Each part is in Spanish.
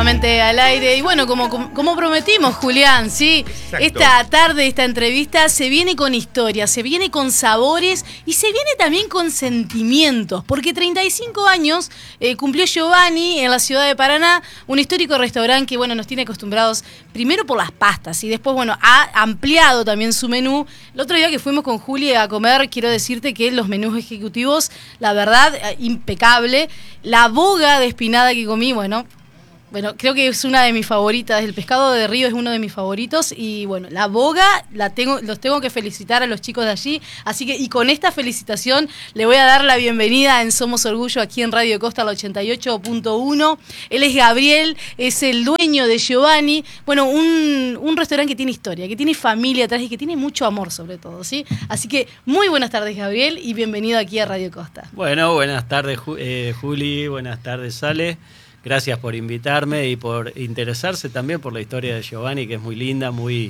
nuevamente al aire. Y bueno, como prometimos, Julián, ¿sí? Exacto. Esta tarde, esta entrevista se viene con historia, se viene con sabores y se viene también con sentimientos. Porque 35 años cumplió Giovanni en la ciudad de Paraná, un histórico restaurante que, bueno, nos tiene acostumbrados primero por las pastas y después, bueno, ha ampliado también su menú. El otro día que fuimos con Juli a comer, quiero decirte que los menús ejecutivos, la verdad, impecable. La boga de espinada que comí, bueno, creo que es una de mis favoritas. El pescado de río es uno de mis favoritos. Y bueno, la boga los tengo que felicitar a los chicos de allí. Así que, y con esta felicitación, le voy a dar la bienvenida en Somos Orgullo aquí en Radio Costa, la 88.1. Él es Gabriel, es el dueño de Giovanni. Bueno, un restaurante que tiene historia, que tiene familia atrás y que tiene mucho amor sobre todo, ¿sí? Así que, muy buenas tardes, Gabriel, y bienvenido aquí a Radio Costa. Bueno, buenas tardes, Juli, buenas tardes, Sale. Gracias por invitarme y por interesarse también por la historia de Giovanni, que es muy linda,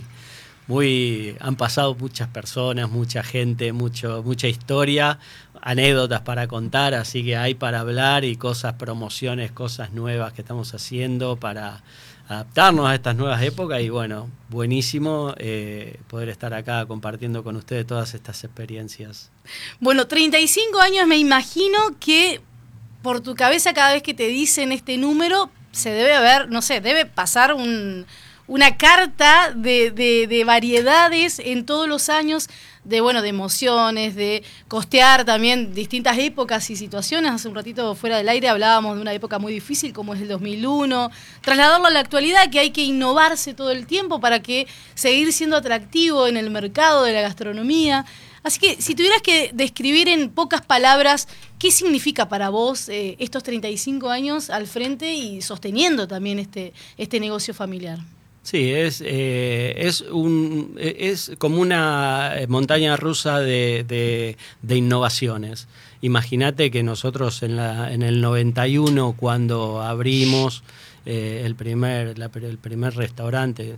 han pasado muchas personas, mucha gente, mucha historia, anécdotas para contar, así que hay para hablar y promociones, cosas nuevas que estamos haciendo para adaptarnos a estas nuevas épocas y bueno, buenísimo poder estar acá compartiendo con ustedes todas estas experiencias. Bueno, 35 años, me imagino que por tu cabeza cada vez que te dicen este número se debe haber, no sé, debe pasar una carta de variedades en todos los años, de emociones, de costear también distintas épocas y situaciones. Hace un ratito fuera del aire hablábamos de una época muy difícil como es el 2001, trasladarlo a la actualidad, que hay que innovarse todo el tiempo para que seguir siendo atractivo en el mercado de la gastronomía. Así que si tuvieras que describir en pocas palabras qué significa para vos estos 35 años al frente y sosteniendo también este negocio familiar. Sí, es como una montaña rusa de innovaciones. Imagínate que nosotros en el 91, cuando abrimos el primer restaurante,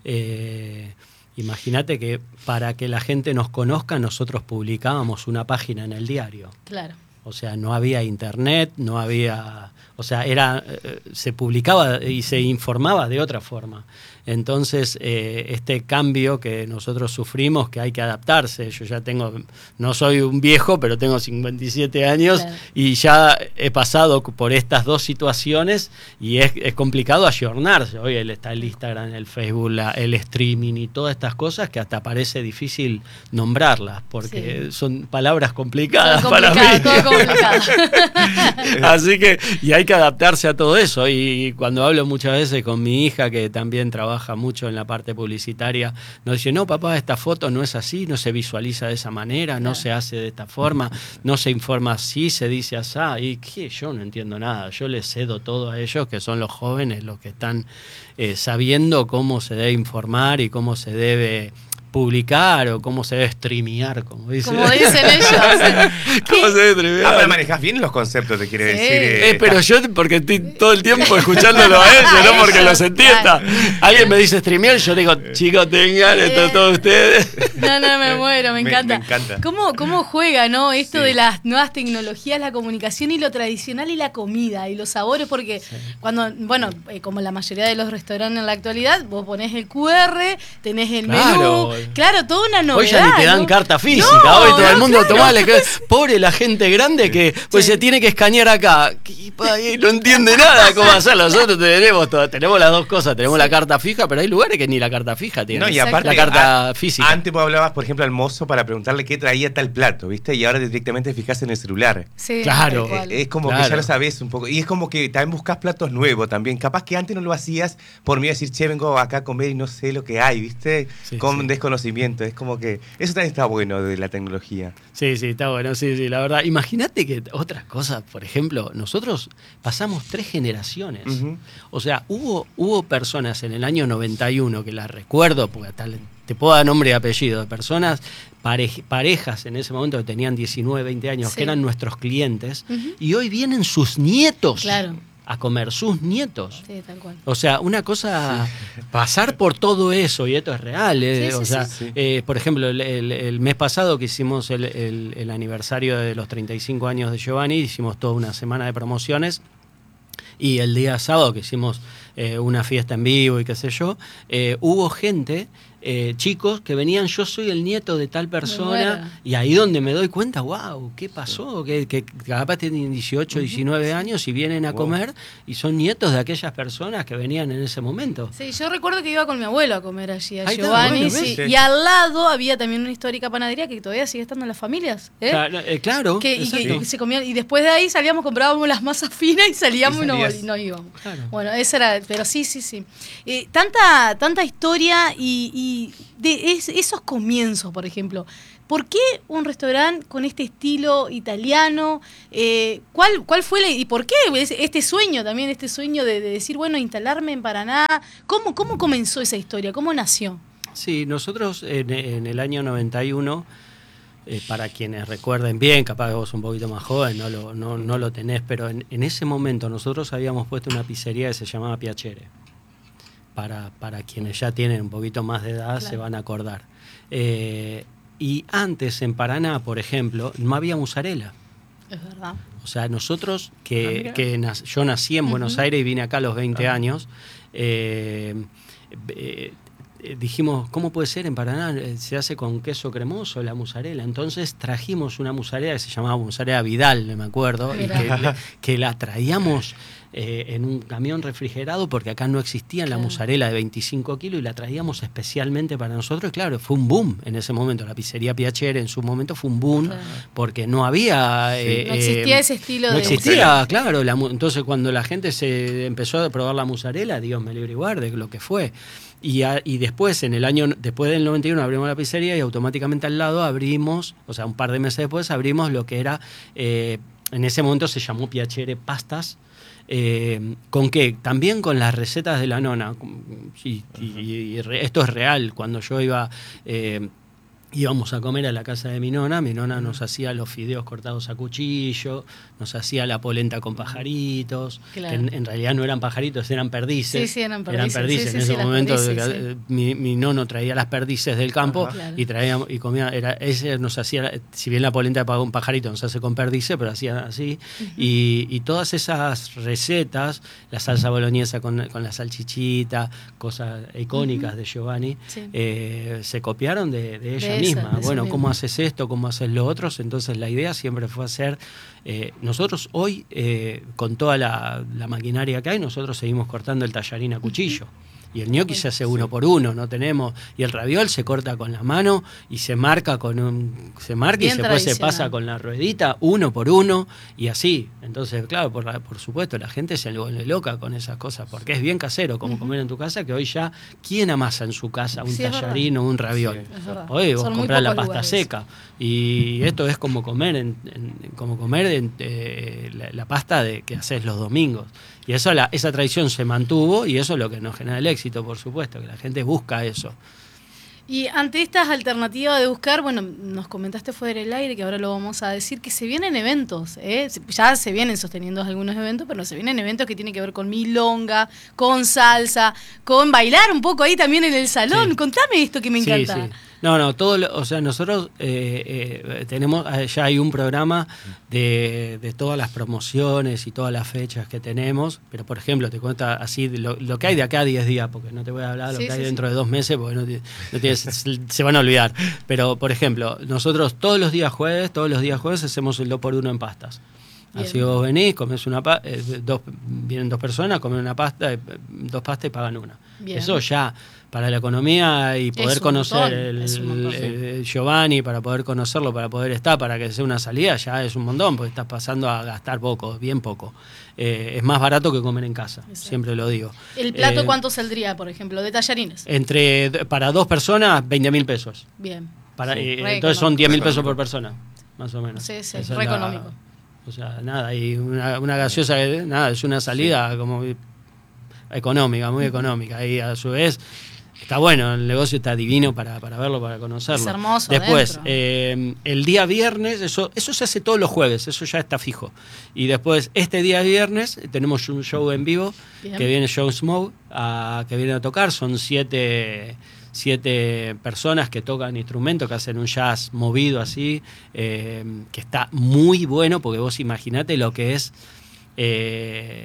imagínate que para que la gente nos conozca, nosotros publicábamos una página en el diario. Claro. O sea, no había internet, no había... O sea, se publicaba y se informaba de otra forma. Entonces, este cambio que nosotros sufrimos, que hay que adaptarse. Yo ya no soy un viejo, pero tengo 57 años, claro. Y ya he pasado por estas dos situaciones y es complicado ayornarse. Hoy está el Instagram, el Facebook, el streaming y todas estas cosas que hasta parece difícil nombrarlas, porque son palabras complicadas para mí. Todo complicado. Así que, y hay que adaptarse a todo eso. Y cuando hablo muchas veces con mi hija, que también trabaja mucho en la parte publicitaria, nos dice, no, papá, esta foto no es así, no se visualiza de esa manera, no se hace de esta forma, no se informa así, se dice así. Y ¿qué? Yo no entiendo nada, yo les cedo todo a ellos, que son los jóvenes los que están sabiendo cómo se debe informar y cómo se debe publicar o cómo se debe streamear, como dicen ellos. ¿Cómo se debe streamear? Pero manejas bien los conceptos, te quiere decir. Pero yo, porque estoy todo el tiempo escuchándolo a ellos, no porque los entienda. Claro. Alguien me dice streamear, yo digo, chicos, tengan esto todos ustedes. No, me muero, me encanta. Me encanta. ¿Cómo juega, no? Esto de las nuevas tecnologías, la comunicación y lo tradicional y la comida y los sabores, porque cuando, como la mayoría de los restaurantes en la actualidad, vos ponés el QR, tenés el menú. Claro, toda una novedad. Hoy ya ni te dan carta física, hoy todo el mundo pobre la gente grande que se tiene que escanear acá. Y no entiende nada cómo hacerlo. Nosotros tenemos las dos cosas, tenemos la carta fija, pero hay lugares que ni la carta fija tienen. No, y aparte, la carta física. Antes vos hablabas, por ejemplo, al mozo para preguntarle qué traía tal plato, ¿viste? Y ahora directamente fijás en el celular. Sí, claro. Es como que ya lo sabés un poco. Y es como que también buscás platos nuevos también. Capaz que antes no lo hacías por mí decir, che, vengo acá a comer y no sé lo que hay, ¿viste? Con desconocimiento. Es como que eso también está bueno de la tecnología. Sí, está bueno, sí, la verdad. Imagínate que otras cosas, por ejemplo, nosotros pasamos 3 generaciones. Uh-huh. O sea, hubo personas en el año 91, que las recuerdo, porque te puedo dar nombre y apellido, de personas, parejas en ese momento que tenían 19, 20 años, que eran nuestros clientes, y hoy vienen sus nietos. Claro. A comer, sus nietos. Sí, tal cual. O sea, una cosa, pasar por todo eso, y esto es real. Por ejemplo, el mes pasado que hicimos el aniversario de los 35 años de Giovanni, hicimos toda una semana de promociones Y el día sábado que hicimos una fiesta en vivo y qué sé yo, hubo gente, chicos que venían, yo soy el nieto de tal persona, y ahí donde me doy cuenta, wow, ¿qué pasó? Que capaz tienen 18, 19 años y vienen a comer y son nietos de aquellas personas que venían en ese momento. Sí, yo recuerdo que iba con mi abuelo a comer allí, a Ahí está, Giovanni, bueno, sí. ¿ves? Y al lado había también una histórica panadería que todavía sigue estando en las familias. Claro, y se comía, y después de ahí salíamos, comprábamos las masas finas y salíamos y nos íbamos. Claro. Bueno, esa era, pero sí. Tanta historia y de esos comienzos, por ejemplo. ¿Por qué un restaurante con este estilo italiano? ¿Cuál fue y por qué este sueño también, de decir, bueno, instalarme en Paraná? ¿Cómo comenzó esa historia? ¿Cómo nació? Sí, nosotros en el año 91, para quienes recuerden bien, capaz que vos un poquito más joven, no lo tenés, pero en ese momento nosotros habíamos puesto una pizzería que se llamaba Piacere. Para quienes ya tienen un poquito más de edad, claro, se van a acordar. Y antes en Paraná, por ejemplo, no había mozzarella. Es verdad. O sea, nosotros, yo nací en Buenos Aires y vine acá a los 20 años, dijimos, ¿cómo puede ser en Paraná? Se hace con queso cremoso la mozzarella. Entonces trajimos una mozzarella que se llamaba mozzarella Vidal, me acuerdo, y que la traíamos en un camión refrigerado, porque acá no existía la mozzarella de 25 kilos, y la traíamos especialmente para nosotros. Y claro, fue un boom en ese momento. La pizzería Piacere en su momento fue un boom, porque no había... no existía ese estilo no de... existía, claro. Entonces cuando la gente se empezó a probar la mozzarella, Dios me libre y guarde, lo que fue. Y después, después del 91 abrimos la pizzería y automáticamente al lado abrimos, o sea, un par de meses después abrimos lo que era, en ese momento se llamó Piacere Pastas, ¿con qué? También con las recetas de la nona. Y esto es real. Cuando yo íbamos a comer a la casa de mi nona nos hacía los fideos cortados a cuchillo, nos hacía la polenta con pajaritos, claro, que en realidad no eran pajaritos, eran perdices. Sí, eran perdices. Sí, en ese momento mi nono traía las perdices del campo, claro, y traíamos y comía, ese nos hacía, si bien la polenta para un pajarito nos hace con perdices, pero hacía así, y todas esas recetas, la salsa boloñesa con la salchichita, cosas icónicas de Giovanni, se copiaron de ella misma. Bueno, ¿cómo haces esto? ¿Cómo haces lo otro? Entonces la idea siempre fue hacer... nosotros hoy, con toda la maquinaria que hay, nosotros seguimos cortando el tallarín a cuchillo. Y el gnocchi se hace uno por uno, no tenemos... Y el raviol se corta con la mano y se marca y después se pasa con la ruedita, uno por uno, y así. Entonces, claro, por supuesto, la gente se vuelve loca con esas cosas, porque es bien casero, como comer en tu casa, que hoy ya, ¿quién amasa en su casa un tallarín o un raviol? Hoy vos comprás la pasta seca. Y esto es como comer la pasta que haces los domingos. Y esa tradición se mantuvo, y eso es lo que nos genera el éxito, por supuesto, que la gente busca eso. Y ante estas alternativas de buscar, bueno, nos comentaste fuera del aire, que ahora lo vamos a decir, que se vienen eventos, ya se vienen sosteniendo algunos eventos, pero se vienen eventos que tienen que ver con milonga, con salsa, con bailar un poco ahí también en el salón. Sí. Contame esto que me encanta. Sí. No, o sea, nosotros tenemos, ya hay un programa de todas las promociones y todas las fechas que tenemos, pero por ejemplo, te cuento así lo que hay de acá a 10 días, porque no te voy a hablar de lo que hay dentro de 2 meses, porque se van a olvidar. Pero, por ejemplo, nosotros todos los días jueves hacemos el 2x1 en pastas. Bien. Así vos venís, comés vienen 2 personas, comen una pasta, 2 pastas y pagan una. Bien. Eso ya, para la economía y poder conocer el Giovanni, para poder conocerlo, para poder estar, para que sea una salida, ya es un montón, porque estás pasando a gastar poco, bien poco. Es más barato que comer en casa, siempre lo digo. ¿El plato cuánto saldría, por ejemplo, de tallarines? Para 2 personas, 20 $20. Bien. Entonces son 10 $10 por persona, más o menos. Sí, re económico. O sea, nada, y una gaseosa, nada, es una salida como económica, muy económica. Y a su vez, está bueno, el negocio está divino para verlo, para conocerlo. Es hermoso. Después, el día viernes, eso se hace todos los jueves, eso ya está fijo. Y después, este día viernes, tenemos un show en vivo. Bien. Que viene John Smoke, que viene a tocar, son 7 personas que tocan instrumentos, que hacen un jazz movido así, que está muy bueno, porque vos imaginate lo que es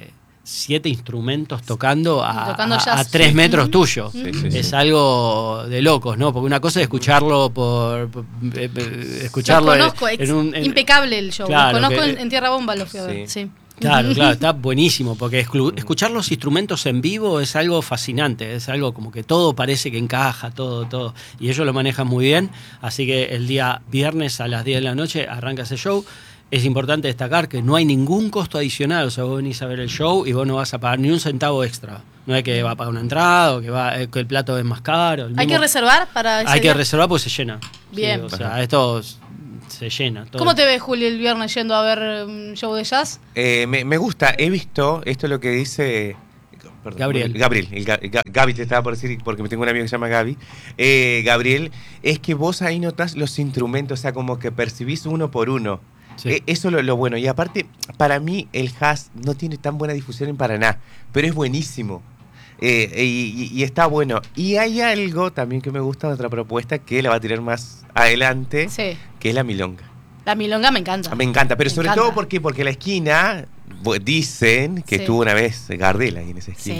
7 instrumentos tocando a 3 jazz. metros tuyo. Sí. Es algo de locos, ¿no? Porque una cosa es escucharlo escucharlo Los conozco, impecable el show. Claro, los conozco en Tierra Bomba, los fui a ver. Sí. Sí. Claro, está buenísimo, porque escuchar los instrumentos en vivo es algo fascinante, es algo como que todo parece que encaja, todo, y ellos lo manejan muy bien, así que el día viernes a las 10 de la noche arranca ese show. Es importante destacar que no hay ningún costo adicional, o sea, vos venís a ver el show y vos no vas a pagar ni un centavo extra. No es que va a pagar una entrada o que el plato es más caro. ¿Hay que reservar para ese Hay día? que reservar porque se llena. Bien. Sí, o sea, esto se llena. Todo. ¿Cómo te ves, Juli, el viernes yendo a ver un show de jazz? Me gusta, he visto, esto es lo que dice... Perdón, Gabriel. Gaby te estaba por decir, porque me tengo un amigo que se llama Gaby. Gabriel, es que vos ahí notás los instrumentos, o sea, como que percibís uno por uno. Sí. Eso es lo bueno. Y aparte, para mí el jazz no tiene tan buena difusión en Paraná, pero es buenísimo. Y está bueno. Y hay algo también que me gusta, otra propuesta que la va a tirar más adelante, que es la milonga. La milonga me encanta. Me encanta, pero sobre todo porque la esquina, dicen que estuvo una vez Gardel ahí en esa esquina.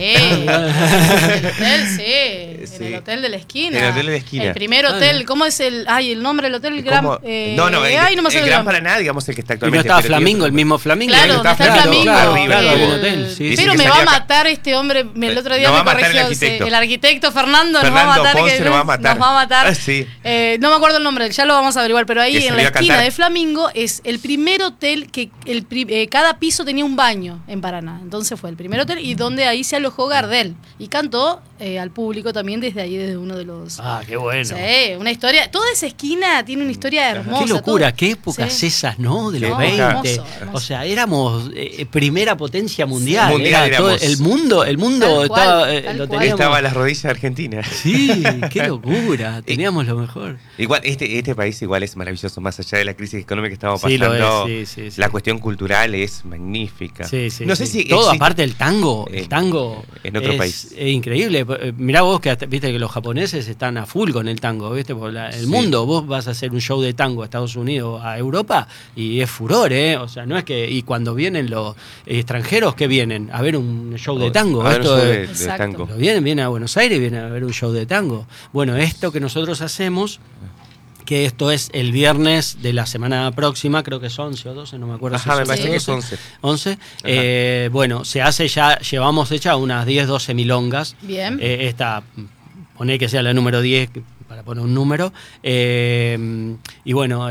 En el hotel de la esquina. En el hotel de la esquina. El primer hotel, ¿cómo es el nombre del hotel? El Gran... no, el Gran Paraná, digamos, el que está actualmente. Y no está Flamingo, el mismo Flamingo. Claro, donde está el Flamingo. Arriba, el hotel, sí. Pero me va a matar este hombre, el otro día me corrigió. El arquitecto Fernando nos va a matar. Ponce nos va a matar. Nos va a matar. Sí. No me acuerdo el nombre, ya lo vamos a averiguar, pero ahí en la esquina de Flamingo es el primer hotel que cada piso tenía un baño en Paraná. Entonces fue el primer hotel y donde ahí se alojó Gardel. Y cantó al público también desde ahí, desde uno de los... Ah, qué bueno. Sí, una historia... Toda esa esquina tiene una historia hermosa. Qué locura, qué épocas esas, ¿no? De los 20. Hermoso. O sea, éramos primera potencia mundial. Todo el mundo estaba a las rodillas de Argentina. Sí, qué locura. Teníamos lo mejor. Igual, este país igual es maravilloso, más allá de la crisis económica que estamos pasando. Sí. La cuestión cultural es magnífica. Sí. No sé si todo, aparte el tango en otro país. Es increíble. Mirá vos que viste que los japoneses están a full con el tango, ¿viste? Porque el mundo, vos vas a hacer un show de tango a Estados Unidos, a Europa, y es furor, ¿eh? O sea, no es que... Y cuando vienen los extranjeros, ¿qué vienen? A ver un show de tango. A ver un show de tango. Vienen a Buenos Aires y vienen a ver un show de tango. Bueno, esto que nosotros hacemos... que esto es el viernes de la semana próxima, creo que es 11 o 12, no me acuerdo. Ajá, me parece que es 11. 11. Bueno, se hace ya, llevamos hecha unas 10, 12 milongas. Bien. Esta, poné que sea la número 10, para poner un número. Y bueno,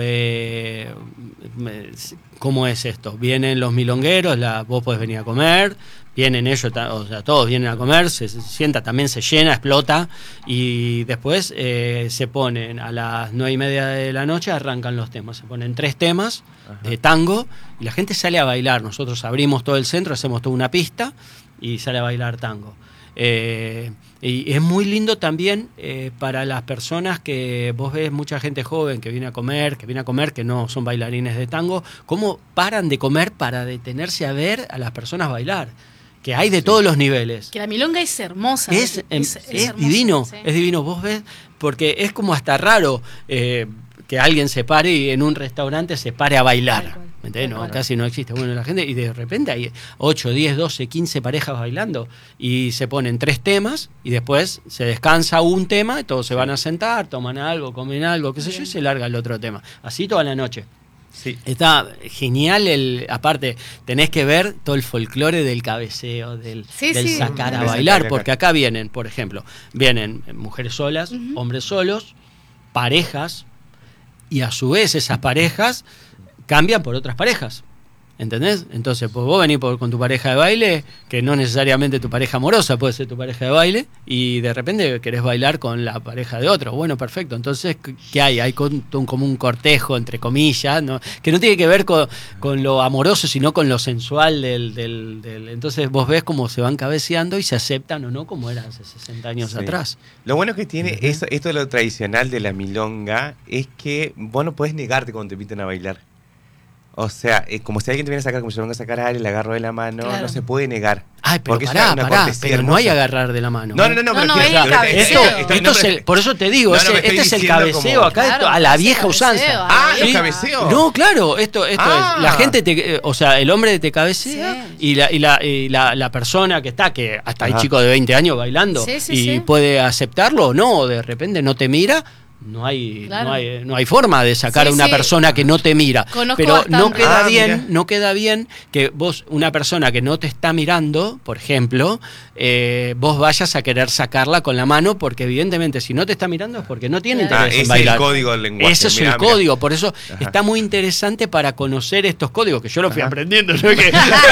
¿cómo es esto? Vienen los milongueros, vos podés venir a comer. Vienen ellos, o sea, todos vienen a comer, se sienta, también se llena, explota, y después se ponen a las 9:30 de la noche, arrancan los temas, se ponen 3 temas de tango, y la gente sale a bailar. Nosotros abrimos todo el centro, hacemos toda una pista, y sale a bailar tango. Y es muy lindo también para las personas que vos ves mucha gente joven que viene a comer, que no son bailarines de tango, cómo paran de comer para detenerse a ver a las personas bailar. Que hay de todos los niveles. Que la milonga es hermosa. Es divino, es divino. Vos ves, porque es como hasta raro que alguien se pare y en un restaurante se pare a bailar. ¿Me entendés? No, casi no existe. Bueno, la gente, y de repente hay 8, 10, 12, 15 parejas bailando y se ponen 3 temas y después se descansa un tema y todos se van a sentar, toman algo, comen algo, qué sé yo, y se larga el otro tema. Así toda la noche. Sí. Está genial, aparte tenés que ver todo el folclore del cabeceo, del sacar a bailar, porque acá vienen, por ejemplo, mujeres solas, hombres solos, parejas, y a su vez esas parejas cambian por otras parejas. ¿Entendés? Entonces, pues vos venís con tu pareja de baile, que no necesariamente tu pareja amorosa, puede ser tu pareja de baile, y de repente querés bailar con la pareja de otro. Bueno, perfecto. Entonces, ¿qué hay? Hay como un cortejo, entre comillas, ¿no? Que no tiene que ver con lo amoroso, sino con lo sensual del... Entonces, vos ves cómo se van cabeceando y se aceptan o no, como era hace 60 años atrás. Lo bueno que tiene esto de lo tradicional de la milonga es que vos no podés negarte cuando te invitan a bailar. O sea, como si alguien te viene a sacar, como si vengo a sacar a alguien, le agarro de la mano, Claro. no se puede negar. Ay, pero Porque es pará, una pará, cortesía pero no hermosa. hay agarrar de la mano. No, No, pero es el cabeceo. Esto es por eso te digo, No, no, me este estoy es el diciendo cabeceo como- acá, Claro, a la ese vieja cabeceo, usanza. a la Ah, vieja. el cabeceo. No, claro, esto Ah. es, la gente o sea, el hombre te cabecea Sí. y la persona que está, que hasta hay Ajá. chicos de 20 años bailando Sí, sí, y sí. puede aceptarlo o no, o de repente no te mira. No hay, Claro. no hay forma de sacar Sí, a una sí. persona que no te mira. Conozco Pero no bastante. queda Mira. bien, no queda bien que vos, una persona que no te está mirando, por ejemplo, vos vayas a querer sacarla con la mano, porque evidentemente si no te está mirando es porque no tiene Claro. interés Ese en es bailar. el código del lenguaje. Ese es Mirá, el mirá. código, por eso Ajá. está muy interesante para conocer estos códigos, que yo los fui Ajá. aprendiendo, ¿no? Que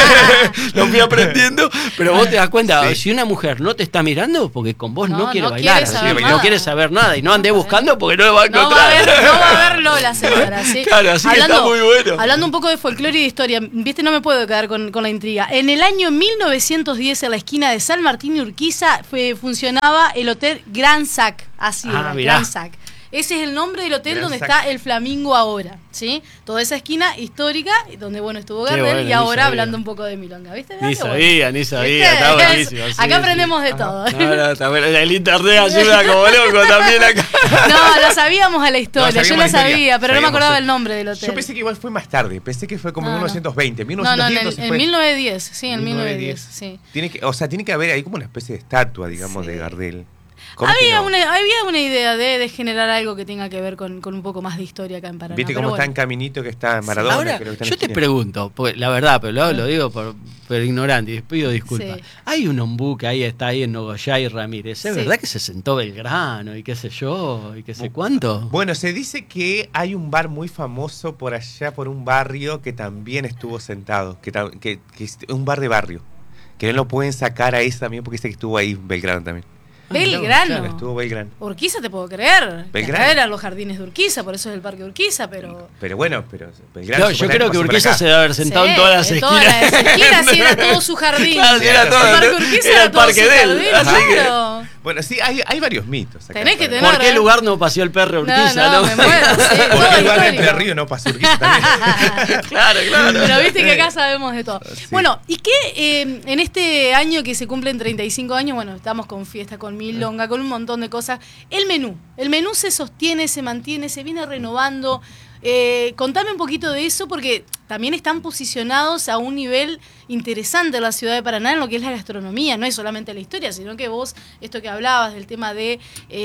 los fui aprendiendo, pero vos te das cuenta, Sí. si una mujer no te está mirando, porque con vos no, No, quiere no bailar, quiere saber no nada. quiere saber nada, y no andé buscando porque no lo va a No encontrar. va a haber Lola, señora. ¿sí? Claro, así que está muy bueno. Hablando un poco de folclore y de historia, viste, no me puedo quedar con la intriga. En el año 1910, en la esquina de San Martín y Urquiza, funcionaba el Hotel Gran Sac. Así Ah, era, mirá. Gran Sac. Ese es el nombre del hotel Gran donde Sac. está el Flamingo ahora, ¿sí? Toda esa esquina histórica donde, bueno, estuvo Qué Gardel bueno, y ni ahora sabía. hablando un poco de Milonga, ¿viste? Ni Qué bueno. sabía, ¿Viste? está buenísimo. sí, Acá sí. aprendemos de todo. No, no, está bueno. El internet ayuda como loco también acá. No, la sabíamos a la historia, No, yo sabíamos la la historia. sabía, pero no me Sabíamos, acordaba sí. el nombre del hotel. Yo pensé que igual fue más tarde, pensé que fue como en No, no. 1920, No, 1910. en 1910, sí, en 1910, sí. Tiene que haber ahí como una especie de estatua, digamos, de Gardel. ¿Cómo que Había no? una idea de generar algo que tenga que ver con un poco más de historia acá en Paraná. ¿Viste pero cómo está bueno. en Caminito que está Maradona? Ahora, creo que está en yo la te esquina? pregunto, porque la verdad, pero lo digo por ignorante y pido disculpas. Sí. Hay un ombú que ahí está ahí en Nogoyá y Ramírez. ¿Es Sí. verdad que se sentó Belgrano y qué sé yo y qué sé cuánto? Bueno, se dice que hay un bar muy famoso por allá, por un barrio, que también estuvo sentado, que es un bar de barrio, que no lo pueden sacar a ese también porque dice que estuvo ahí Belgrano también. Belgrano. Claro, estuvo Belgrano. Urquiza te puedo creer. Belgrano. Acá eran los jardines de Urquiza, por eso es el parque Urquiza, pero... Pero bueno, Belgrano... No, yo creo que pasó por Urquiza acá. se debe haber sentado Sí, en todas las en esquinas. todas las esquinas, sí, era todo su jardín. Claro, sí, era todo. El parque Urquiza Era era el todo parque su de él, jardín, así que- claro. Bueno, sí, hay varios mitos. Acá Tenés que para- tener- ¿Por qué lugar no paseó el perro Urquiza? No, me muero, sí, ¿Por todo qué el bar de histórico. Entre Ríos no pasó Urquiza también? Claro, claro. Pero viste que acá sabemos de todo. Sí. Bueno, ¿y qué en este año que se cumplen 35 años? Bueno, estamos con fiesta, con milonga, con un montón de cosas. El menú se sostiene, se mantiene, se viene renovando. Contame un poquito de eso porque también están posicionados a un nivel interesante en la ciudad de Paraná en lo que es la gastronomía. No es solamente la historia, sino que vos, esto que hablabas del tema de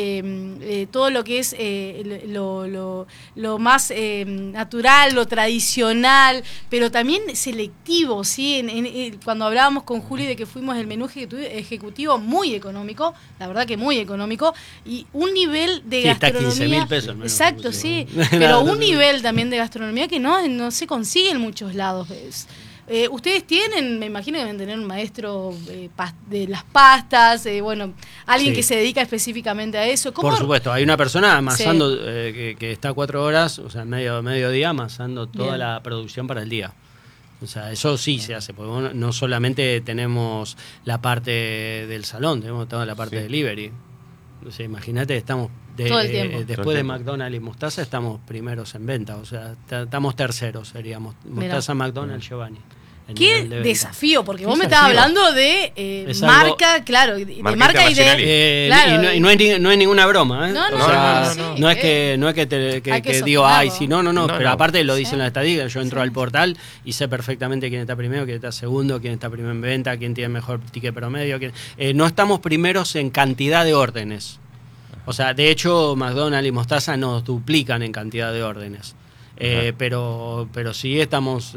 todo lo que es lo más natural, lo tradicional, pero también selectivo, ¿sí? Cuando hablábamos con Juli de que fuimos el menú ejecutivo muy económico, la verdad que muy económico, y un nivel de Sí, está gastronomía... 15.000 pesos el menú Exacto, sí, ejecutivo. pero No, un nivel también de gastronomía que no se consigue en muchos lados. Ustedes tienen, me imagino que deben tener un maestro de las pastas, bueno, alguien Sí. que se dedica específicamente a eso. ¿Cómo? Por supuesto, hay una persona amasando que está 4 horas, o sea, mediodía amasando toda Bien. la producción para el día. O sea, eso sí se hace, porque no solamente tenemos la parte del salón, tenemos toda la parte Sí. de delivery. O sea, imagínate, estamos Todo el tiempo. después Todo el de tiempo. McDonald's y Mostaza, estamos primeros en venta, o sea, estamos terceros seríamos. Mirá. Mostaza, McDonald's, Giovanni. en Qué nivel de venta. desafío, porque Qué vos me estabas desafío. hablando de Es marca, algo- claro, de Marca marca y internacional. de... Claro. Y no es ninguna broma, ¿eh? No, O no, sea, no, no es que Hay que digo, sostenerlo. ay, sí, no, No, pero no. aparte lo Sí. dicen las estadísticas, yo entro Sí. al portal y sé perfectamente quién está primero, quién está segundo, quién está primero en venta, quién tiene mejor ticket promedio. No estamos primeros en cantidad de órdenes. O sea, de hecho, McDonald's y Mostaza nos duplican en cantidad de órdenes. Pero sí estamos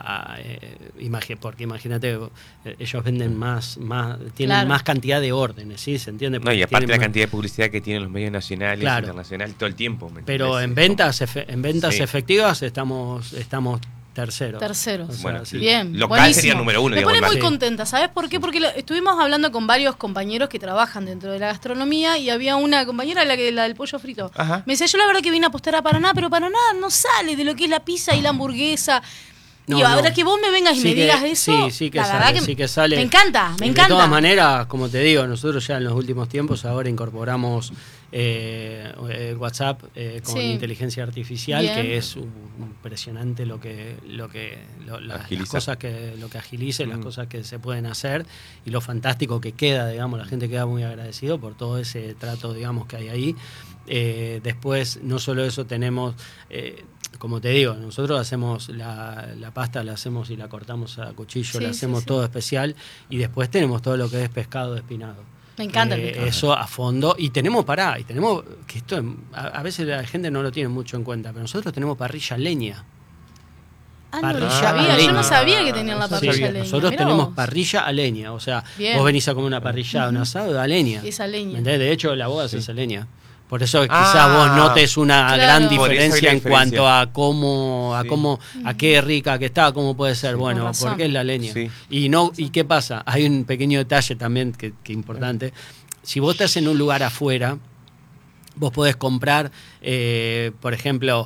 porque imagínate, ellos venden más tienen Claro. más cantidad de órdenes, ¿sí? ¿Se entiende? No, Porque y aparte tienen la más- cantidad de publicidad que tienen los medios nacionales, Claro. internacionales, todo el tiempo. ¿me pero entendés? en ventas Sí. efectivas estamos terceros. Terceros. O sea, Bueno, sí. Bien, local buenísimo. sería número uno, Me pone digamos, muy más. contenta, ¿sabes por qué? Porque estuvimos hablando con varios compañeros que trabajan dentro de la gastronomía y había una compañera, la del pollo frito. Ajá. Me decía, yo la verdad que vine a apostar a Paraná, pero Paraná no sale de lo que es la pizza y la hamburguesa. Y ahora que vos me vengas y me digas eso, sí que sale. Me encanta. De todas maneras, como te digo, nosotros ya en los últimos tiempos ahora incorporamos WhatsApp con inteligencia artificial. Bien. Que es impresionante lo que agiliza, las cosas que se pueden hacer y lo fantástico que queda, digamos, la gente queda muy agradecido por todo ese trato, digamos, que hay ahí. Después, no solo eso, tenemos, como te digo, nosotros hacemos la pasta, la hacemos y la cortamos a cuchillo, la hacemos todo especial, y después tenemos todo lo que es pescado espinado. Me encanta el pescado. Eso a fondo. Y tenemos que esto a veces la gente no lo tiene mucho en cuenta, pero nosotros tenemos parrilla a leña. Yo no sabía que tenían la parrilla a leña. Nosotros tenemos parrilla a leña, o sea, vos venís a comer una parrillada, un asado a leña. Es a leña. ¿Entendés? De hecho, la boga es a leña. Por eso quizás vos notes una gran diferencia en cuanto a a qué rica que está, cómo puede ser. Bueno, porque es la leña. Sí. ¿Y qué pasa? Hay un pequeño detalle también que importante. Si vos estás en un lugar afuera, vos podés comprar, por ejemplo,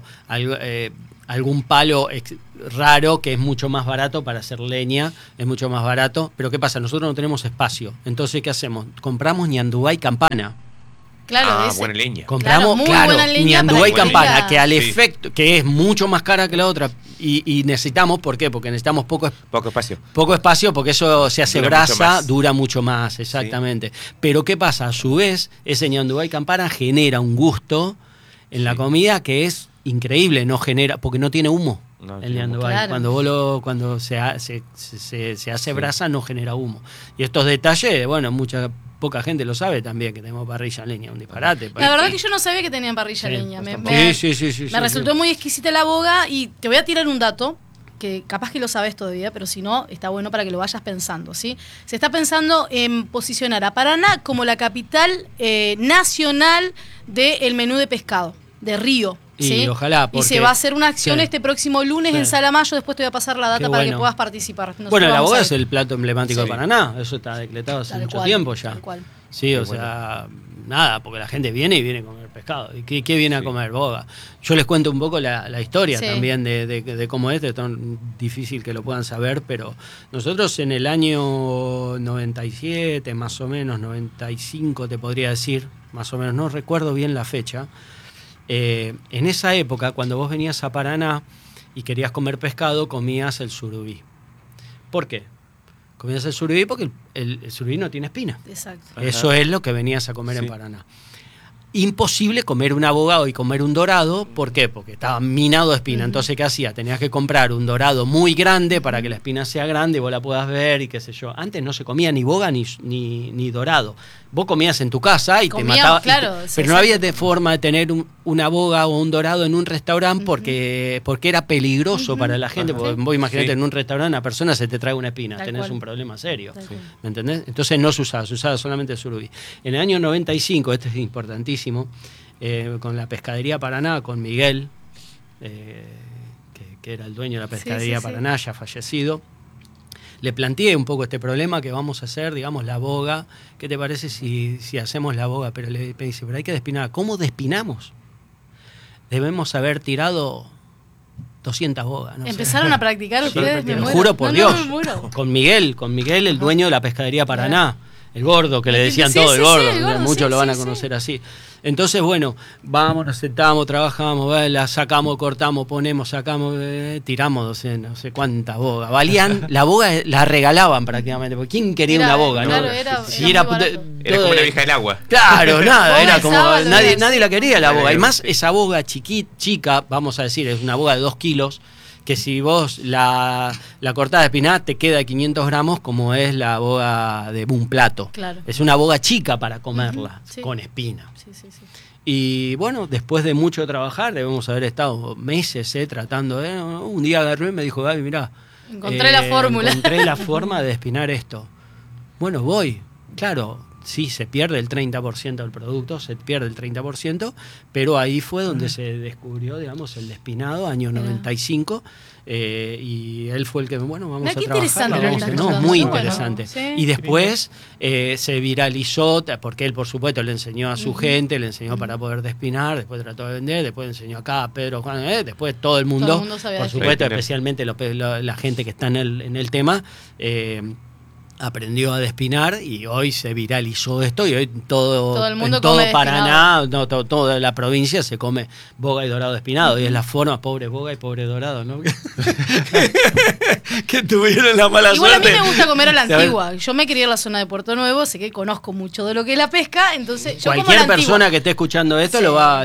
algún palo raro que es mucho más barato para hacer leña, es mucho más barato. Pero ¿qué pasa? Nosotros no tenemos espacio. Entonces, ¿qué hacemos? Compramos ñandubá y campana. Claro, buena leña. Compramos, ñandubá y campana, que al efecto, que es mucho más cara que la otra, y necesitamos, ¿por qué? Porque necesitamos poco espacio. Poco espacio, porque eso se hace brasa, dura mucho más, exactamente. Sí. Pero ¿qué pasa? A su vez, ese ñandubá y campana genera un gusto en la comida que es increíble, porque no tiene humo. El ñandubá. Claro. Cuando se hace brasa no genera humo. Y estos detalles, bueno, poca gente lo sabe también, que tenemos parrilla a leña, un disparate. La verdad que yo no sabía que tenían parrilla a leña. Me resultó muy exquisita la boga, y te voy a tirar un dato que capaz que lo sabes todavía, pero si no, está bueno para que lo vayas pensando, ¿sí? Se está pensando en posicionar a Paraná como la capital nacional del menú de pescado, de Río. ¿Sí? Y ojalá, y se va a hacer una acción este próximo lunes en Salamayo. Después te voy a pasar la data para que puedas participar. Bueno, la boga es el plato emblemático de Paraná. Eso está decretado hace mucho tiempo ya. Sí, o sea, nada, porque la gente viene a comer pescado. ¿Y qué viene a comer? Boga. Yo les cuento un poco la historia también de cómo es tan difícil que lo puedan saber, pero nosotros en el año 97, más o menos, 95 te podría decir, más o menos, no recuerdo bien la fecha. En esa época, cuando vos venías a Paraná y querías comer pescado, comías el surubí. ¿Por qué? Comías el surubí porque el surubí no tiene espina. Exacto. Eso es lo que venías a comer en Paraná. Imposible comer un abogado y comer un dorado. ¿Por qué? Porque estaba minado de espina. Entonces, ¿qué hacía? Tenías que comprar un dorado muy grande para que la espina sea grande y vos la puedas ver y qué sé yo. Antes no se comía ni boga ni dorado. Vos comías en tu casa y te matabas. Claro, pero no había forma de tener una boga o un dorado en un restaurante porque era peligroso para la gente. Porque vos imaginate en un restaurante una persona se te trae una espina. Tenés un problema serio. ¿Me entendés? Entonces no se usaba solamente el surubí. En el año 95, esto es importantísimo, con la Pescadería Paraná, con Miguel, que era el dueño de la Pescadería Paraná, ya fallecido, le planteé un poco este problema que vamos a hacer, digamos, la boga. ¿Qué te parece si hacemos la boga? Pero le dice, pero hay que despinar. ¿Cómo despinamos? Debemos haber tirado 200 bogas. ¿Empezaron a practicar ustedes? Te lo juro por Dios. Con Miguel, el dueño de la Pescadería Paraná. El gordo, que le decían todo, el gordo. Muchos lo van a conocer así. Entonces, bueno, vamos, nos sentamos, trabajamos, la sacamos, cortamos, ponemos, sacamos, tiramos no sé cuántas bogas. Valían, la boga la regalaban prácticamente, porque ¿quién quería una boga? Claro, ¿no? Era como la vieja del agua. Claro, nada, era como, nadie la quería la boga. Y más esa boga chica, vamos a decir, es una boga de 2 kilos, que si vos la cortás de espina te queda 500 gramos, como es la boga de un plato. Claro. Es una boga chica para comerla, con espina. Sí. Y bueno, después de mucho trabajar, debemos haber estado meses tratando. Un día agarré y me dijo, Gaby, mirá, encontré la fórmula. Encontré la forma de despinar esto. Bueno, voy. Claro, sí, se pierde el 30% del producto, se pierde el 30%, pero ahí fue donde se descubrió, digamos, el despinado, año 95, y él fue el que, bueno, vamos a trabajar. Muy interesante. Sí. Y después se viralizó, porque él, por supuesto, le enseñó a su gente, le enseñó para poder despinar, después trató de vender, después le enseñó acá a Pedro, Juan, después todo el mundo por supuesto, especialmente la gente que está en el tema, aprendió a despinar y hoy se viralizó esto y hoy todo el mundo en todo Paraná, toda la provincia se come boga y dorado despinado y es la forma, pobre boga y pobre dorado, ¿no? que tuvieron la mala Igual suerte. A mí me gusta comer a la antigua. Yo me crié en la zona de Puerto Nuevo, así que conozco mucho de lo que es la pesca, entonces yo cualquier como persona que esté escuchando esto lo va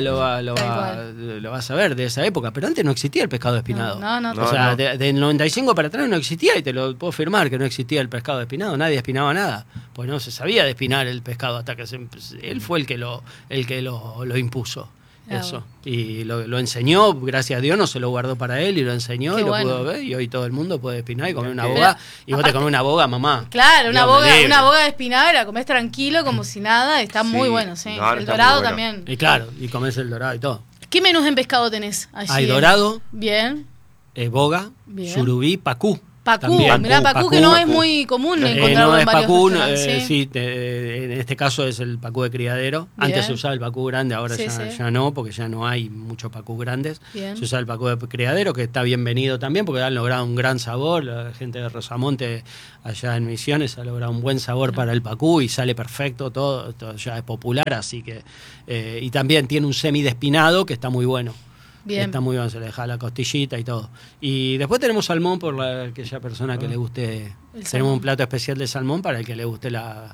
a saber de esa época, pero antes no existía el pescado despinado. O sea, del 95 para atrás no existía y te lo puedo afirmar que no existía el pescado despinado. Nadie despinaba nada, pues no se sabía despinar el pescado hasta que él fue el que lo impuso. Eso. Y lo enseñó, gracias a Dios no se lo guardó para él y lo enseñó. Qué y lo pudo ver y hoy todo el mundo puede despinar y comer una boga. Y vos te comés una boga, mamá. Claro, una boga despinada, la comés tranquilo como si nada, está muy bueno, sí. El dorado también. Y claro, y comés el dorado y todo. ¿Qué menús en pescado tenés allí? Hay dorado, bien, boga, surubí, pacú. Pacú, mirá, pacú que no es muy común encontrarlo no en varios pacú, restaurantes. sí, en este caso es el pacú de criadero. Bien. Antes se usaba el pacú grande, ahora ya no, porque ya no hay muchos pacú grandes. Bien. Se usa el pacú de criadero, que está bienvenido también, porque han logrado un gran sabor. La gente de Rosamonte, allá en Misiones, ha logrado un buen sabor para el pacú y sale perfecto, todo ya es popular, así que... y también tiene un semidespinado que está muy bueno. Bien. Está muy bien, se le deja la costillita y todo. Y después tenemos salmón por aquella persona que le guste. Tenemos un plato especial de salmón para el que le guste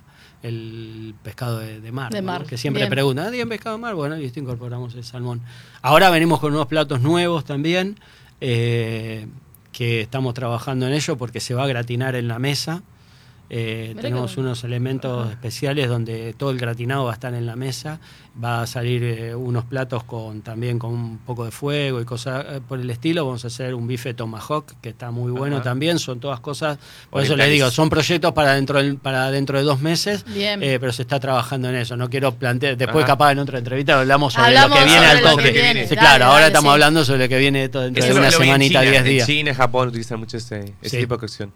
el pescado de mar. ¿No? Que siempre preguntan, ¿tienen pescado de mar? Bueno, y esto incorporamos el salmón. Ahora venimos con unos platos nuevos también, que estamos trabajando en ello porque se va a gratinar en la mesa. Tenemos unos elementos especiales donde todo el gratinado va a estar en la mesa, va a salir unos platos también con un poco de fuego y cosas por el estilo. Vamos a hacer un bife tomahawk que está muy bueno también, son todas cosas, por eso les digo, son proyectos para dentro de 2 meses, pero se está trabajando en eso, no quiero plantear, después capaz en otra entrevista hablamos sobre lo que viene al toque. Sí, claro, ahora estamos hablando sobre lo que viene dentro de una semanita, 10 días. En China, en Japón utilizan mucho ese tipo de cocción.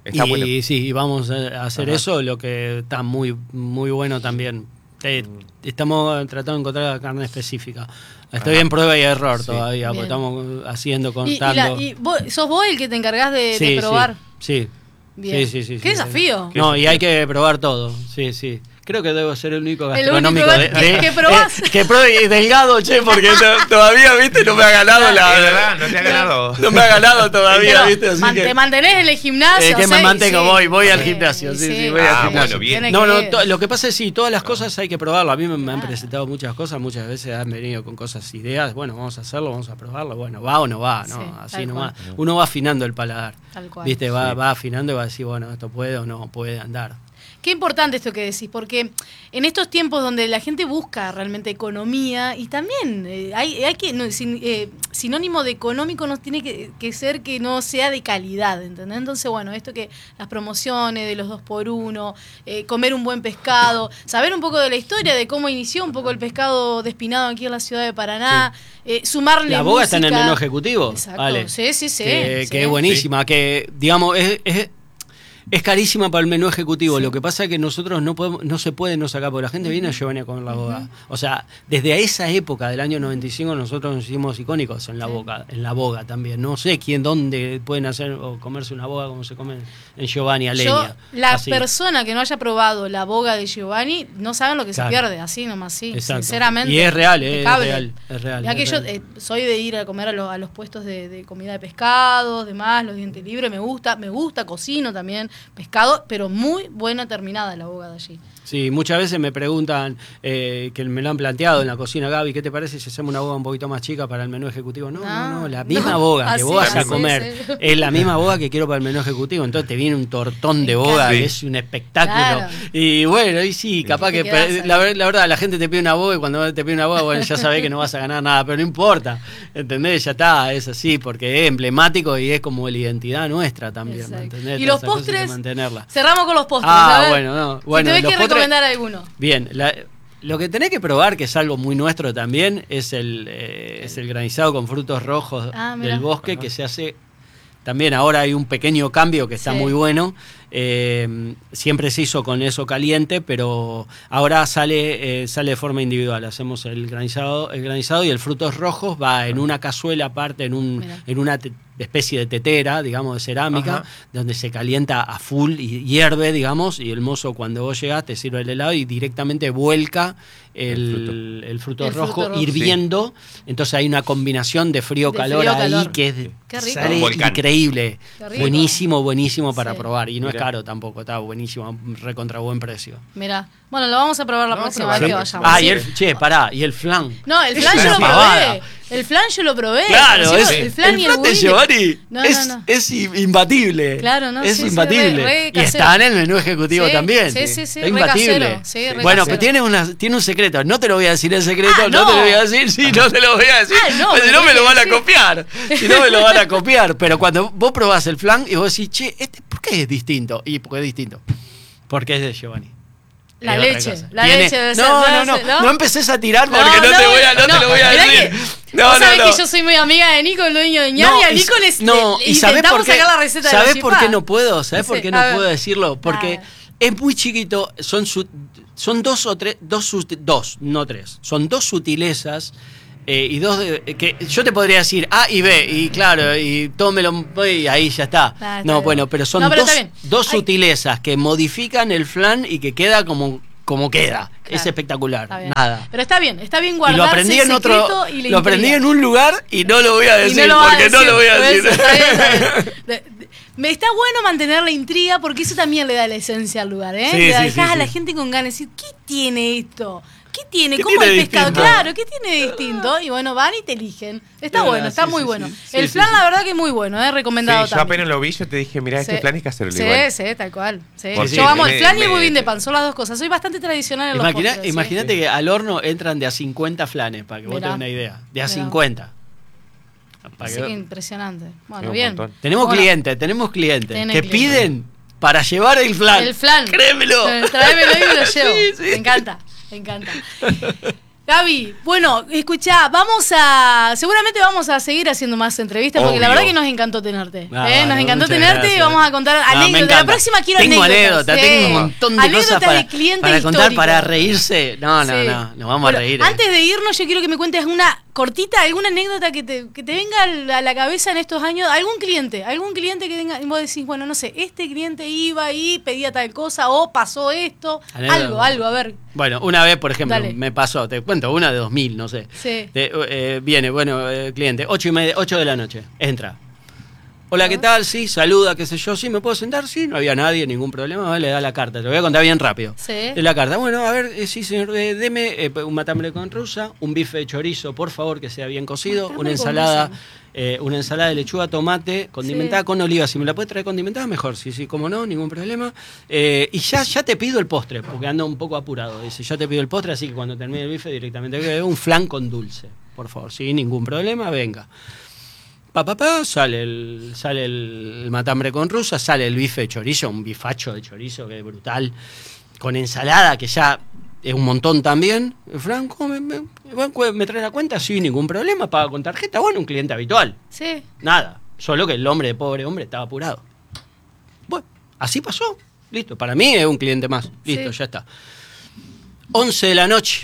Y vamos a hacer eso, lo que está muy, muy bueno también. Estamos tratando de encontrar la carne específica. Estoy en prueba y error todavía, porque estamos haciendo, contando. ¿Y sos vos el que te encargás de probar? Sí. Bien. Sí. ¿Qué desafío? No, y hay que probar todo, sí. Creo que debo ser el único gastronómico que probás. Que pruebe delgado, porque todavía, viste, no me ha ganado no te ha ganado. No me ha ganado todavía, viste. Así te mantenés en el gimnasio. Que me mantengo, voy al gimnasio. Sí, voy al gimnasio. Bueno, bien. No, lo que pasa es que todas las cosas hay que probarlo. A mí me han presentado muchas cosas, muchas veces han venido con ideas. Bueno, vamos a hacerlo, vamos a probarlo. Bueno, va o no va, ¿no? Así nomás. Uno va afinando el paladar. Tal cual. Viste, va afinando y va a decir, bueno, esto puede o no puede andar. Qué importante esto que decís, porque en estos tiempos donde la gente busca realmente economía y también hay que sinónimo de económico no tiene que ser que no sea de calidad, ¿entendés? Entonces, bueno, esto que las promociones de los 2x1, comer un buen pescado, saber un poco de la historia de cómo inició un poco el pescado despinado aquí en la ciudad de Paraná, sumarle la boga está en el menú ejecutivo. Exacto. Vale. Sí. Que es buenísima, que digamos es carísima para el menú ejecutivo. Lo que pasa es que nosotros no se puede no sacar, porque la gente viene a Giovanni a comer la boga. O sea, desde esa época del año 95 nosotros nos hicimos icónicos en la boga también. No sé dónde pueden hacer o comerse una boga como se come en Giovanni a leña. Persona que no haya probado la boga de Giovanni no saben lo que se pierde, así nomás, sinceramente. Y es real, es real. Ya que yo soy de ir a comer a los puestos de comida de pescados, demás, los dientes libres, me gusta, cocino también pescado, pero muy buena terminada la boga de allí. Sí, muchas veces me preguntan, que me lo han planteado en la cocina, Gaby, ¿qué te parece si hacemos una boga un poquito más chica para el menú ejecutivo? No, la misma boga que vos vas a comer es la misma boga que quiero para el menú ejecutivo, entonces te viene un tortón de boga que es un espectáculo. Claro. Y bueno, y sí, capaz que la verdad, la gente te pide una boga y cuando te pide una boga, bueno, ya sabés que no vas a ganar nada, pero no importa, ¿entendés? Ya está, es así, porque es emblemático y es como la identidad nuestra también, ¿entendés? Y los postres, cerramos con los postres. Bueno, si los postres recomendar alguno. Bien, lo que tenés que probar, que es algo muy nuestro también, es el granizado con frutos rojos del bosque, que se hace. También ahora hay un pequeño cambio que está muy bueno. Siempre se hizo con eso caliente, pero ahora sale de forma individual. Hacemos el granizado y el frutos rojos va en una cazuela aparte, en una especie de tetera, digamos, de cerámica, donde se calienta a full y hierve, digamos, y el mozo cuando vos llegás te sirve el helado y directamente vuelca el fruto rojo hirviendo. Sí. Entonces hay una combinación de frío-calor ahí que sale increíble. Buenísimo para probar. Y no es caro tampoco, está buenísimo, recontra buen precio. Mirá. Bueno, lo vamos a probar la próxima vez que vayamos. Y el flan. No, el flan yo lo probé. El flan yo lo probé. Claro, el flan y el de Giovanni es imbatible. Claro, no, es imbatible. Re y está en el menú ejecutivo también. Sí, es imbatible. Bueno, pero tiene un secreto. No te lo voy a decir el secreto, no te lo voy a decir, no te lo voy a decir. Pues si no me lo van a copiar. Si no me lo van a copiar. Pero cuando vos probás el flan y vos decís, che, ¿por qué es distinto? Y porque es distinto. Porque es de Giovanni. La leche debe ser. No empecés a tirar porque no te lo voy a decir. Vos sabés que yo soy muy amiga de Nico, el dueño de Ñavi. A Nico le intentamos sacar la receta de la ¿Sabés por qué no puedo? ¿Sabés por qué no puedo decirlo? Porque es muy chiquito, son dos, no tres. Son dos sutilezas y dos que yo te podría decir A y B, y claro, y tómelo y ahí ya está. Pero son dos sutilezas que modifican el flan y que queda como queda. Claro, es espectacular. Nada. Pero está bien guardar. Lo aprendí lo aprendí en un lugar y no lo voy a decir no lo voy a decir. Está bien. Me está bueno mantener la intriga porque eso también le da la esencia al lugar, ¿eh? Le dejás a la gente con ganas de decir, ¿qué tiene esto? ¿Qué tiene? ¿Cómo el pescado? Distinto? Claro, ¿qué tiene de distinto? Y bueno, van y te eligen. Está bueno, está muy bueno. El flan, la verdad que es muy bueno, recomendado también. Yo apenas lo vi, yo te dije, mira, este flan hay que hacerlo igual. Sí, tal cual. Yo amo el flan y el budín de pan, son las dos cosas. Soy bastante tradicional en los postres. Imagínate que al horno entran de a 50 flanes, para que vos tengas una idea. De a 50. Así que impresionante. Bueno, bien. Tenemos clientes que piden para llevar el flan. El flan. Créemelo. Tráemelo y me lo llevo. Me encanta. Gaby, bueno, escuchá, seguramente vamos a seguir haciendo más entrevistas porque la verdad que nos encantó tenerte. Nos encantó tenerte y vamos a contar anécdotas. La próxima quiero anécdotas. Tengo un montón de cosas para contar, para reírse. No, nos vamos a reír. Antes de irnos, yo quiero que me cuentes una cortita, alguna anécdota que te venga a la cabeza en estos años, algún cliente que tenga, y vos decís, bueno, no sé, este cliente iba y pedía tal cosa o pasó esto, algo, a ver. Bueno, una vez, por ejemplo, me pasó, te cuento, una de 2000, no sé. Sí. Viene, cliente, 8 de la noche, entra. Hola, ¿qué tal? Sí, saluda, qué sé yo. Sí, ¿me puedo sentar? Sí, no había nadie, ningún problema. Le da la carta. Te lo voy a contar bien rápido. Sí. La carta. Bueno, a ver, sí, señor, deme un matambre con rusa, un bife de chorizo, por favor, que sea bien cocido, una ensalada de lechuga, tomate, condimentada con oliva. Si me la puede traer condimentada, mejor. Sí, cómo no, ningún problema. Y ya te pido el postre, porque ando un poco apurado. Dice, ya te pido el postre, así que cuando termine el bife directamente, un flan con dulce. Por favor, sí, ningún problema, venga. Sale el matambre con rusa, sale el bife de chorizo, un bifacho de chorizo que es brutal, con ensalada que ya es un montón también. Franco, ¿me trae la cuenta? Sí, ningún problema, paga con tarjeta. Bueno, un cliente habitual. Sí. Nada, solo que el pobre hombre, estaba apurado. Bueno, así pasó. Listo, para mí es un cliente más. Listo, ya está. 11 de la noche.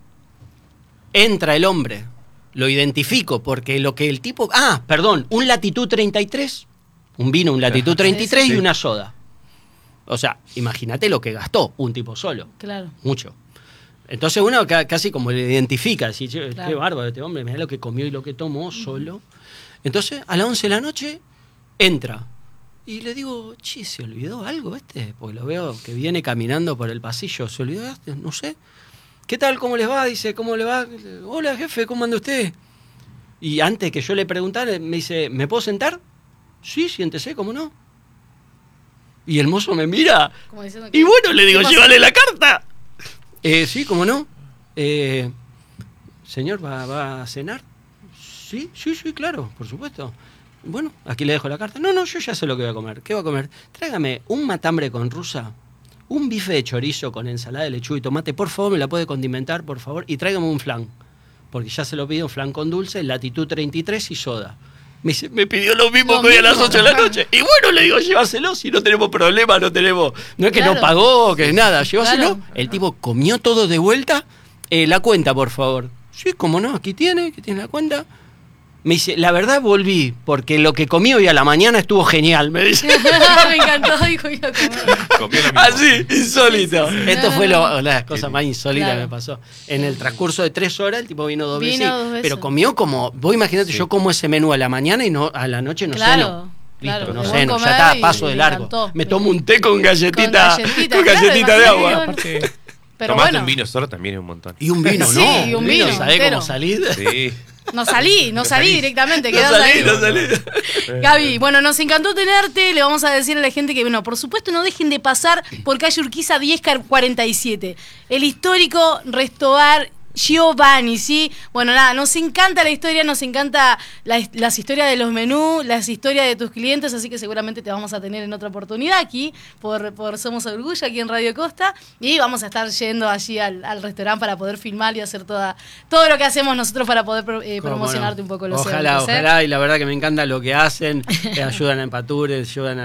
Entra el hombre. Lo identifico porque lo que el tipo... un Latitud 33, un vino, un Latitud 33 y una soda. O sea, imagínate lo que gastó un tipo solo. Claro. Mucho. Entonces uno casi como lo identifica, así, qué bárbaro este hombre, mirá lo que comió y lo que tomó solo. Entonces, a las 11 de la noche, entra. Y le digo, ¿se olvidó algo Porque lo veo que viene caminando por el pasillo. ¿Se olvidó No sé. ¿Qué tal? ¿Cómo les va? Dice, ¿cómo le va? Hola, jefe, ¿cómo anda usted? Y antes que yo le preguntara, me dice, ¿me puedo sentar? Sí, siéntese, ¿cómo no? Y el mozo me mira. Y bueno, le digo, llévale la carta. Sí, ¿cómo no? Señor, ¿va a cenar? Sí, claro, por supuesto. Bueno, aquí le dejo la carta. No, yo ya sé lo que voy a comer. ¿Qué va a comer? Tráigame un matambre con rusa, un bife de chorizo con ensalada de lechuga y tomate, por favor, me la puede condimentar, por favor, y tráigame un flan, porque ya se lo pido, un flan con dulce, latitud 33 y soda. Me dice, me pidió lo mismo que hoy a las 8 de la noche. Y bueno, le digo, llévaselo, si no tenemos problema, no es que no pagó, que nada, llévaselo. Claro. El tipo comió todo de vuelta, la cuenta, por favor. Sí, cómo no, aquí tiene la cuenta. Me dice, la verdad volví, porque lo que comí hoy a la mañana estuvo genial, me dice. Me encantó, dijo, iba a comer. Así, insólito. Esto fue la cosa más insólita que me pasó. En el transcurso de 3 horas, el tipo vino dos veces. Pero comió como, vos imaginate, yo como ese menú a la mañana y no a la noche no ceno. Listo, no ceno, ya está, paso de largo. Me tomo un té con galletita de agua. Pero tomaste un vino solo también es un montón. Y un vino, sí, ¿no? Y un vino ¿sabés cómo salir? Sí. No salí directamente, quedás ahí. No salí. Gaby, bueno, nos encantó tenerte. Le vamos a decir a la gente que, bueno, por supuesto no dejen de pasar por calle Urquiza 1047. El histórico Restobar Giovanni, ¿sí? Bueno, nada, nos encanta la historia, nos encanta las historias de los menús, las historias de tus clientes, así que seguramente te vamos a tener en otra oportunidad aquí por Somos Orgullo, aquí en Radio Costa, y vamos a estar yendo allí al restaurante para poder filmar y hacer todo lo que hacemos nosotros para poder promocionarte un poco los eventos. Ojalá, y la verdad que me encanta lo que hacen, ayudan a Empature, ayudan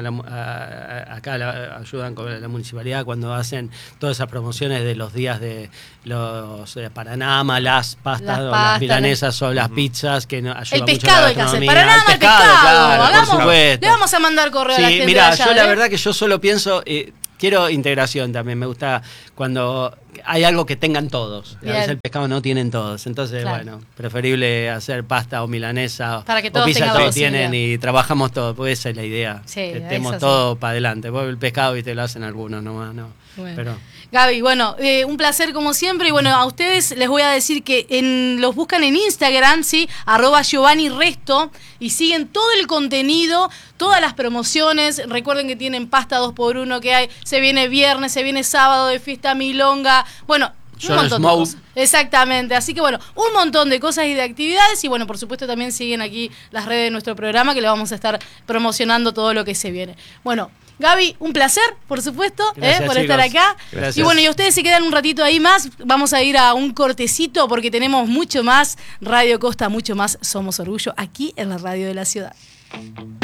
ayudan con la municipalidad cuando hacen todas esas promociones de los días de los Paranama, las pastas, las milanesas o las pizzas que ayudan mucho. El pescado hay que hacer. Paranama, el pescado. Claro, por supuesto. Le vamos a mandar correo a la gente. Mira, de allá, yo la verdad que yo solo pienso, quiero integración también. Me gusta cuando hay algo que tengan todos. A veces el pescado no tienen todos. Entonces, bueno, preferible hacer pasta o milanesa para que o pizza, todos tienen idea. y trabajamos todos. Pues esa es la idea. Sí, que estemos todo para adelante. Porque el pescado, viste, lo hacen algunos nomás, ¿no? Bueno. Pero Gaby, bueno, un placer como siempre. Y bueno, a ustedes les voy a decir que los buscan en Instagram, ¿sí? @GiovanniResto, y siguen todo el contenido, todas las promociones. Recuerden que tienen pasta 2x1 que hay. Se viene viernes, se viene sábado de fiesta milonga. Bueno, un montón de cosas. Exactamente. Así que bueno, un montón de cosas y de actividades. Y bueno, por supuesto también siguen aquí las redes de nuestro programa, que le vamos a estar promocionando todo lo que se viene. Bueno, Gaby, un placer, por supuesto, gracias, por estar acá. Gracias. Y bueno, y ustedes se quedan un ratito ahí más. Vamos a ir a un cortecito porque tenemos mucho más Radio Costa, mucho más Somos Orgullo aquí en la radio de la ciudad.